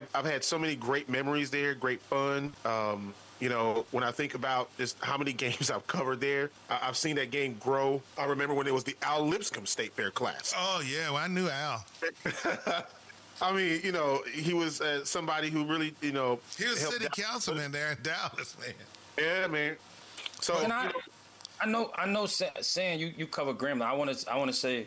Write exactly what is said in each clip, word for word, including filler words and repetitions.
I've I've had so many great memories there, great fun. Um, you know, when I think about just how many games I've covered there, I- I've seen that game grow. I remember when it was the Al Lipscomb State Fair Classic. Oh yeah, well, I knew Al. I mean, you know, he was uh, somebody who really, you know, He was helped city out. councilman there in Dallas, man. Yeah, man. So, And you I, know, I know, I know, Sa- saying you, you cover Grambling. I want to, I want to say,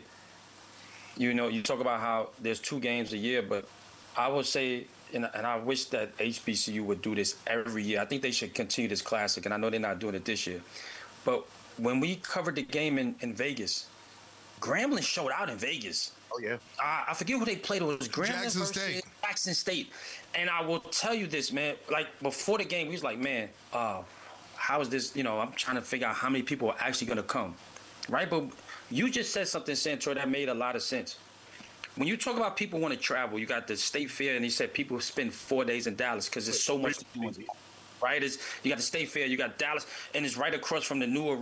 you know, you talk about how there's two games a year, but I would say, and, and I wish that H B C U would do this every year. I think they should continue this classic, and I know they're not doing it this year. But when we covered the game in, in Vegas, Grambling showed out in Vegas. oh yeah, Uh, I forget who they played. It was Grambling Jackson versus State. Jackson State. And I will tell you this, man. Like before the game, we was like, man, uh, how is this? You know, I'm trying to figure out how many people are actually going to come, right? But you just said something, Santor, that made a lot of sense. When you talk about people want to travel, you got the State Fair, and he said people spend four days in Dallas because there's so much to do. Right? It's, you got the State Fair, you got Dallas, and it's right across from the newer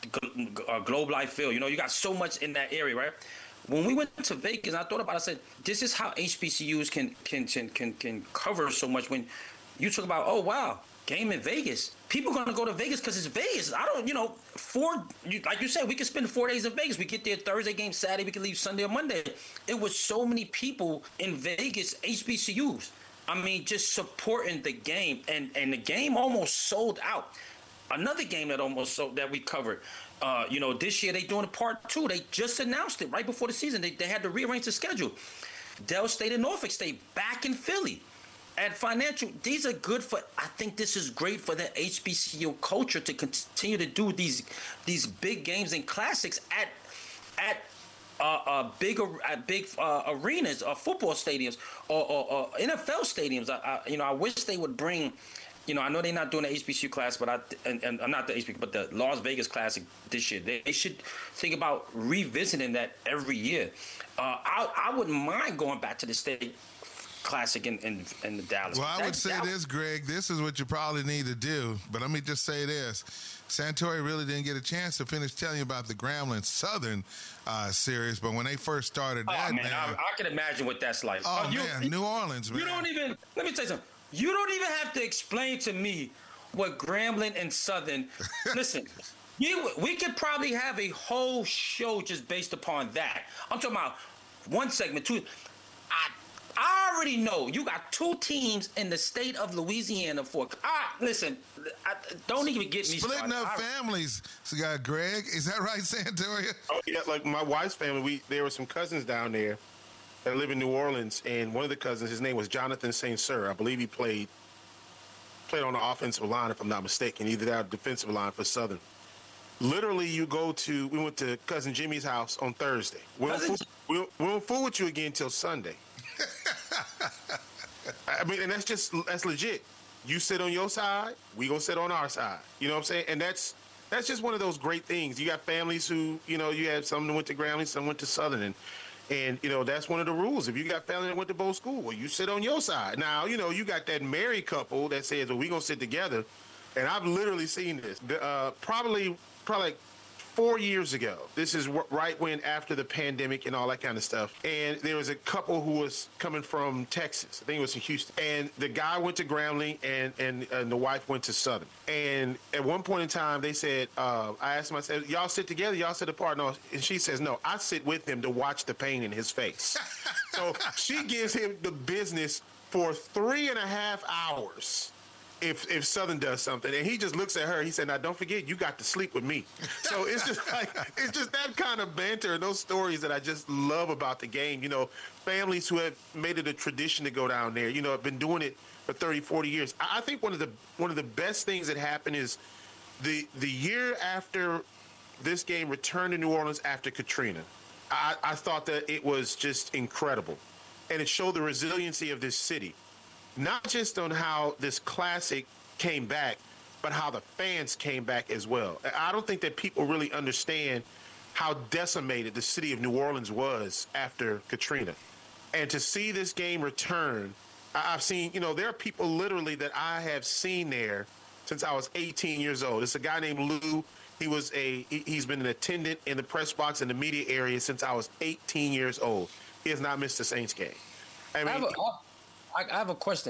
uh, Globe Life Field. You know, you got so much in that area, right? When we went to Vegas, I thought about it, I said, this is how H B C Us can can can can, can cover so much. When you talk about, oh, wow, game in Vegas. People going to go to Vegas because it's Vegas. I don't, you know, four, you, like you said, we could spend four days in Vegas. We get there Thursday game, Saturday, we can leave Sunday or Monday. It was so many people in Vegas, H B C Us. I mean, just supporting the game, and and the game almost sold out. Another game that almost sold that we covered. Uh, you know, this year they doing a part two. They just announced it right before the season. They they had to rearrange the schedule. Dell State and Norfolk State back in Philly. At Financial, these are good for. I think this is great for the H B C U culture to continue to do these these big games and classics at at uh, uh, big at big uh, arenas or football stadiums or, or, or N F L stadiums. I, I, you know, I wish they would bring. You know, I know they're not doing the H B C U class, but I and, and I'm not the H B C U, but the Las Vegas Classic this year. They, they should think about revisiting that every year. Uh, I I wouldn't mind going back to the state classic in in, in the Dallas. Well, I That- would say that- this, Greg. This is what you probably need to do. But let me just say this. Santori really didn't get a chance to finish telling you about the Grambling Southern uh, series. But when they first started Oh that, man, man, I, I can imagine what that's like. oh, you, man, New Orleans, man. You don't even. Let me tell you something. You don't even have to explain to me what Grambling and Southern. Listen, you, we could probably have a whole show just based upon that. I'm talking about one segment, two. I I already know you got two teams in the state of Louisiana for. Ah, listen, I, don't even get me Splitting started. up I- families, uh, Greg. Is that right, Santoria? oh yeah. Like my wife's family, we there were some cousins down there that live in New Orleans, and one of the cousins, his name was Jonathan Saint Cyr. I believe he played played on the offensive line, if I'm not mistaken, either that defensive line for Southern. Literally, you go to, we went to cousin Jimmy's house on Thursday. We won't, Cousin- fool, we, won't, we won't fool with you again until Sunday. I mean, and that's just, that's legit. You sit on your side, we gonna sit on our side. You know what I'm saying? And that's that's just one of those great things. You got families who, you know, you have some that went to Grambling, some went to Southern, and And, you know, that's one of the rules. If you got family that went to both schools, well, you sit on your side. Now, you know, you got that married couple that says, well, we're going to sit together. And I've literally seen this. Uh, probably, probably like four years ago. This is w- right when, after the pandemic and all that kind of stuff. And there was a couple who was coming from Texas. I think it was from Houston. And the guy went to Grambling, and, and, and the wife went to Southern. And at one point in time, they said, uh, I asked them, I said, y'all sit together, y'all sit apart? No. And she says, no, I sit with him to watch the pain in his face. So she gives him the business for three and a half hours. If if Southern does something, and he just looks at her, he said, now don't forget, you got to sleep with me. So it's just like, it's just that kind of banter and those stories that I just love about the game. You know, families who have made it a tradition to go down there, you know, have been doing it for thirty, forty years. I I think one of the one of the best things that happened is the the year after this game returned to New Orleans after Katrina. I, I thought that it was just incredible. And it showed the resiliency of this city. Not just on how this classic came back, but how the fans came back as well. I don't think that people really understand how decimated the city of New Orleans was after Katrina. And to see this game return, I- I've seen, you know, there are people literally that I have seen there since I was eighteen years old. It's a guy named Lou. He was a, he- he's been an attendant in the press box in the media area since I was eighteen years old. He has not missed a Saints game. I I mean, have a, I I have a question.